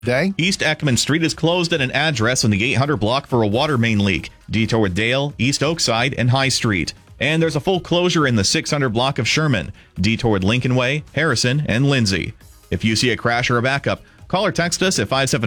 Day. East Ekman Street is closed at an address on the 800 block for a water main leak. Detour with Dale, East Oakside, and High Street. And there's a full closure in the 600 block of Sherman. Detour with Lincoln Way, Harrison, and Lindsay. If you see a crash or a backup, call or text us at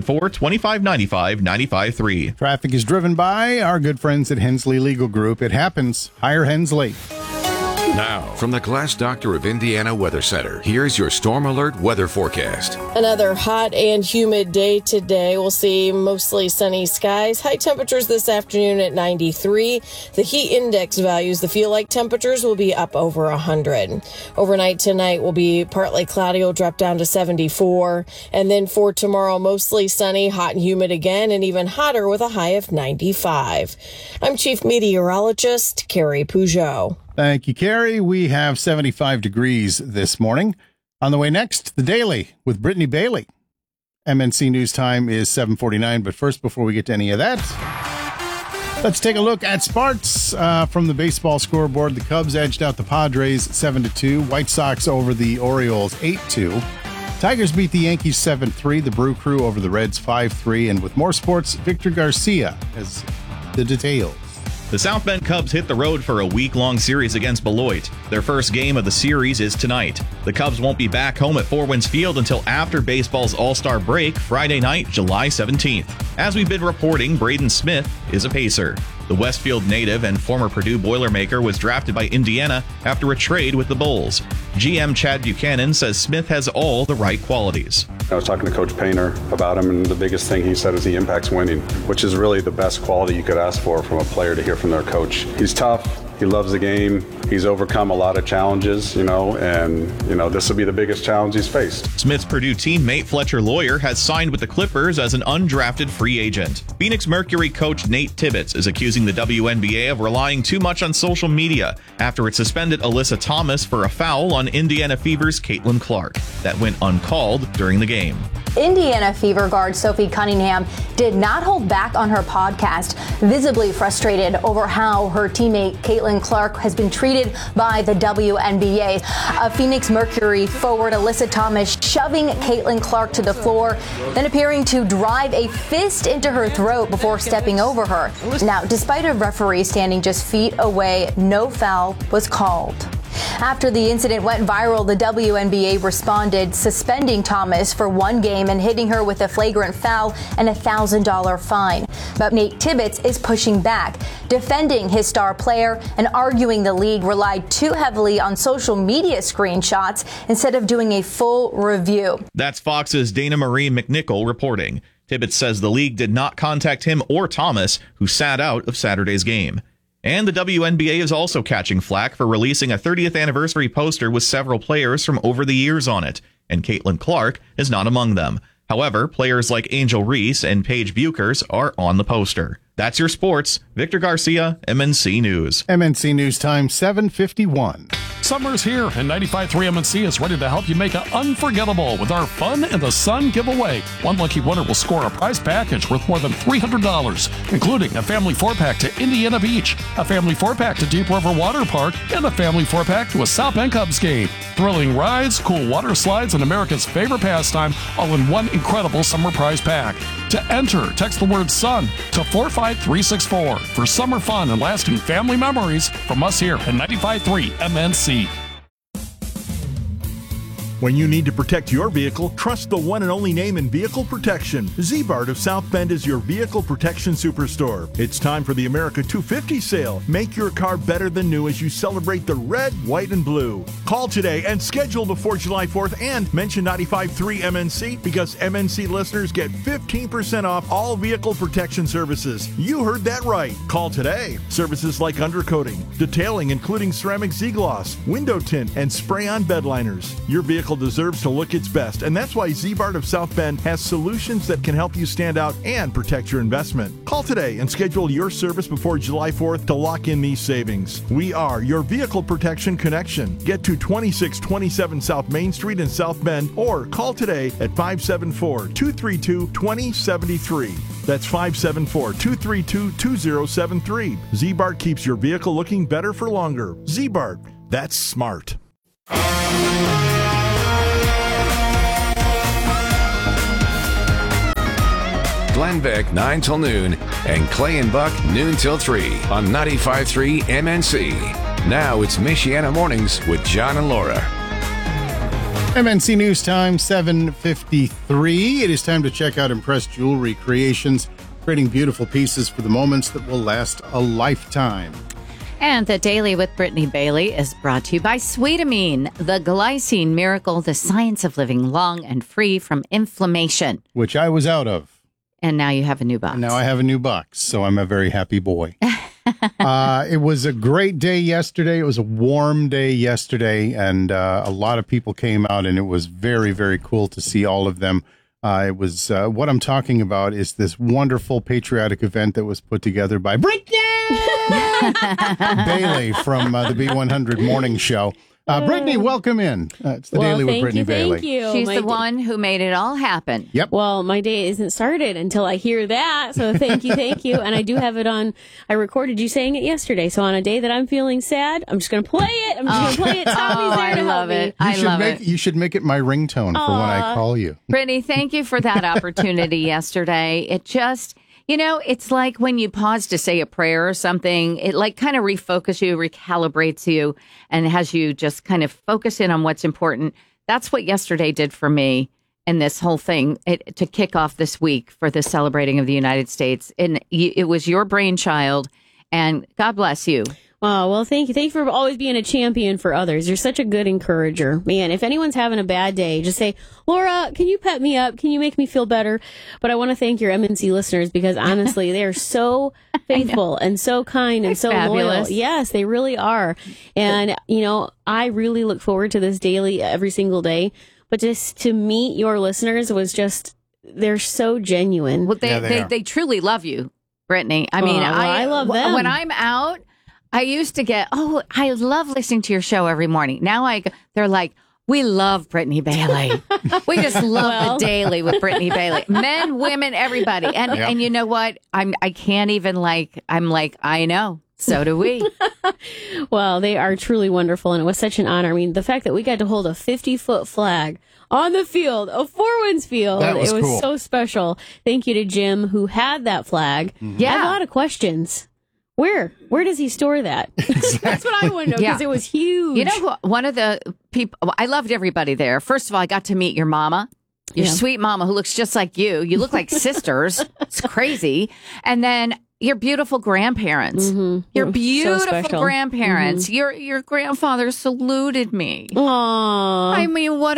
574-2595-95.3. Traffic is driven by our good friends at Hensley Legal Group. It happens. Hire Hensley. Now, from the Glass Doctor of Indiana Weather Center, here's your Storm Alert weather forecast. Another hot and humid day today. We'll see mostly sunny skies. High temperatures this afternoon at 93. The heat index values, the feel-like temperatures, will be up over 100. Overnight tonight will be partly cloudy. Will drop down to 74. And then for tomorrow, mostly sunny, hot and humid again, and even hotter with a high of 95. I'm Chief Meteorologist Carrie Peugeot. Thank you, Carrie. We have 75 degrees this morning. On the way next, The Daily with Brittany Bailey. MNC News Time is 7:49, but first, before we get to any of that, let's take a look at sports from the baseball scoreboard. The Cubs edged out the Padres 7-2. White Sox over the Orioles 8-2. Tigers beat the Yankees 7-3. The Brew Crew over the Reds 5-3. And with more sports, Victor Garcia has the details. The South Bend Cubs hit the road for a week-long series against Beloit. Their first game of the series is tonight. The Cubs won't be back home at Four Winds Field until after baseball's All-Star break, Friday night, July 17th. As we've been reporting, Braden Smith is a Pacer. The Westfield native and former Purdue Boilermaker was drafted by Indiana after a trade with the Bulls. GM Chad Buchanan says Smith has all the right qualities. I was talking to Coach Painter about him, and the biggest thing he said is he impacts winning, which is really the best quality you could ask for from a player to hear from their coach. He's tough. He loves the game. He's overcome a lot of challenges, and this will be the biggest challenge he's faced. Smith's Purdue teammate Fletcher Lawyer has signed with the Clippers as an undrafted free agent. Phoenix Mercury coach Nate Tibbetts is accusing the WNBA of relying too much on social media after it suspended Alyssa Thomas for a foul on Indiana Fever's Caitlin Clark that went uncalled during the game. Indiana Fever guard Sophie Cunningham did not hold back on her podcast, visibly frustrated over how her teammate Caitlin Clark has been treated by the WNBA. Phoenix Mercury forward Alyssa Thomas shoving Caitlin Clark to the floor, then appearing to drive a fist into her throat before stepping over her. Now, despite a referee standing just feet away, no foul was called. After the incident went viral, the WNBA responded, suspending Thomas for 1 game and hitting her with a flagrant foul and a $1,000 fine. But Nate Tibbetts is pushing back, defending his star player and arguing the league relied too heavily on social media screenshots instead of doing a full review. That's Fox's Dana Marie McNichol reporting. Tibbetts says the league did not contact him or Thomas, who sat out of Saturday's game. And the WNBA is also catching flack for releasing a 30th anniversary poster with several players from over the years on it, and Caitlin Clark is not among them. However, players like Angel Reese and Paige Buchers are on the poster. That's your sports. Victor Garcia, MNC News. MNC News Time, 7:51. Summer's here, and 95.3 MNC is ready to help you make it unforgettable with our Fun in the Sun giveaway. One lucky winner will score a prize package worth more than $300, including a family 4-pack to Indiana Beach, a family 4-pack to Deep River Water Park, and a family 4-pack to a South Bend Cubs game. Thrilling rides, cool water slides, and America's favorite pastime, all in one incredible summer prize pack. To enter, text the word SUN to 45364 for summer fun and lasting family memories from us here at 95.3 MNC. When you need to protect your vehicle, trust the one and only name in vehicle protection. Z-Bart of South Bend is your vehicle protection superstore. It's time for the America 250 sale. Make your car better than new as you celebrate the red, white, and blue. Call today and schedule before July 4th and mention 95.3 MNC because MNC listeners get 15% off all vehicle protection services. You heard that right. Call today. Services like undercoating, detailing including ceramic Z-Gloss, window tint, and spray-on bed liners. Your vehicle deserves to look its best, and that's why Z-Bart of South Bend has solutions that can help you stand out and protect your investment. Call today and schedule your service before July 4th to lock in these savings. We are your vehicle protection connection. Get to 2627 South Main Street in South Bend or call today at 574-232-2073. That's 574-232-2073. Z-Bart keeps your vehicle looking better for longer. Z-Bart, that's smart. Glenn Beck 9 till noon, and Clay and Buck noon till 3 on 95.3 MNC. Now it's Michiana Mornings with John and Laura. MNC News Time, 7:53. It is time to check out Impress Jewelry Creations, creating beautiful pieces for the moments that will last a lifetime. And the Daily with Brittany Bailey is brought to you by Sweetamine, the glycine miracle, the science of living long and free from inflammation. Which I was out of. And now you have a new box. And now I have a new box, so I'm a very happy boy. It was a great day yesterday. It was a warm day yesterday, and a lot of people came out, and it was very, very cool to see all of them. It was what I'm talking about is this wonderful patriotic event that was put together by Brittany Bailey from the B100 Morning Show. Brittany, welcome in. It's the Daily with Brittany Bailey. Thank you. She's the one who made it all happen. Yep. Well, my day isn't started until I hear that. So thank you, thank you. And I do have it on. I recorded you saying it yesterday. So on a day that I'm feeling sad, I'm just going to play it. I'm just going to play it. Tommy's there to help me. I love it. You should make it my ringtone for when I call you. Brittany, thank you for that opportunity yesterday. It just... You know, it's like when you pause to say a prayer or something, it like kind of refocuses you, recalibrates you, and has you just kind of focus in on what's important. That's what yesterday did for me and this whole thing to kick off this week for the celebrating of the United States. And it was your brainchild, and God bless you. Oh, well, thank you. Thank you for always being a champion for others. You're such a good encourager. Man, if anyone's having a bad day, just say, Laura, can you pep me up? Can you make me feel better? But I want to thank your MNC listeners because honestly, they are so faithful and so kind and so fabulous. loyal. Yes, they really are. And, you know, I really look forward to this daily every single day. But just to meet your listeners was just, they're so genuine. Well, they truly love you, Brittany. I mean, I love them. When I'm out, I used to get, I love listening to your show every morning. Now they're like, we love Brittany Bailey. We just love the Daily with Brittany Bailey. Men, women, everybody. And you know what? I can't even I'm like, I know. So do we. Well, they are truly wonderful. And it was such an honor. I mean, the fact that we got to hold a 50-foot flag on the field, a Four Winds field. That was cool. cool. So special. Thank you to Jim who had that flag. Mm-hmm. Yeah. I have a lot of questions. Where does he store that? That's what I want to know because it was huge. You know, one of the people, I loved everybody there. First of all, I got to meet your mama, your sweet mama who looks just like you. You look like sisters. It's crazy. And then your beautiful grandparents. Mm-hmm. Your beautiful so grandparents. Mm-hmm. Your grandfather saluted me. Aww. I mean, what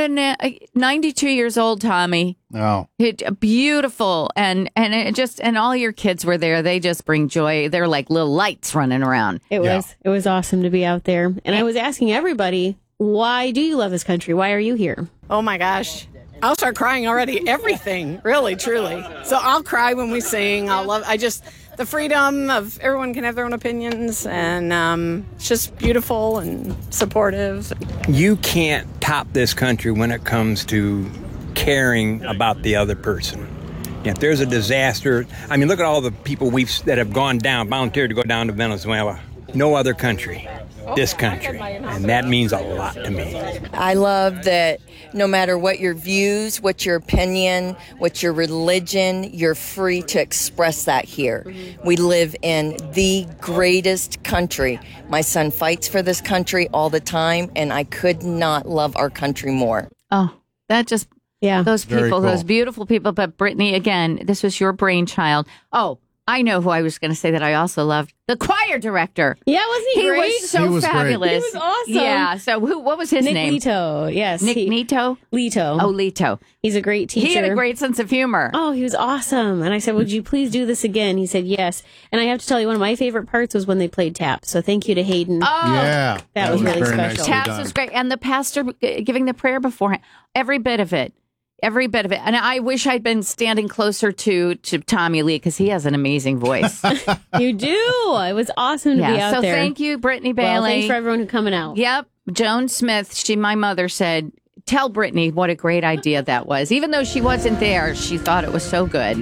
92 years old, Tommy. Oh, Beautiful, and all your kids were there. They just bring joy. They're like little lights running around. It was awesome to be out there. And I was asking everybody, why do you love this country? Why are you here? Oh my gosh. I'll start crying already. Everything, really, truly. So I'll cry when we sing. The freedom of everyone can have their own opinions, and it's just beautiful and supportive. You can't top this country when it comes to caring about the other person. If there's a disaster, I mean, look at all the people that have volunteered to go down to Venezuela. No other country, this country, and that means a lot to me. I love that no matter what your views, what your opinion, what your religion, you're free to express that here. We live in the greatest country. My son fights for this country all the time, and I could not love our country more. Oh, that just... Yeah. Those people, cool. Those beautiful people. But Brittany, again, this was your brainchild. Oh, I know who I was going to say that I also loved. The choir director. Yeah, wasn't he great? Was so he was fabulous. Great. He was awesome. Yeah. So what was his name? Nick Leto. Yes. Nick Leto? Leto. Oh, Leto. He's a great teacher. He had a great sense of humor. Oh, he was awesome. And I said, would you please do this again? He said, yes. And I have to tell you, one of my favorite parts was when they played Taps. So thank you to Hayden. Oh, yeah. That was really very special. nicely Taps done. was great. And the pastor giving the prayer beforehand. Every bit of it. Every bit of it. And I wish I'd been standing closer to Tommy Lee because he has an amazing voice. You do. It was awesome to be out there. So thank you, Brittany Bailey. Well, thanks for everyone who coming out. Yep. Joan Smith, my mother said, tell Brittany what a great idea that was. Even though she wasn't there, she thought it was so good.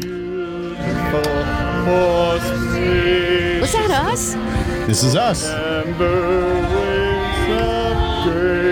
Was that us? This is us.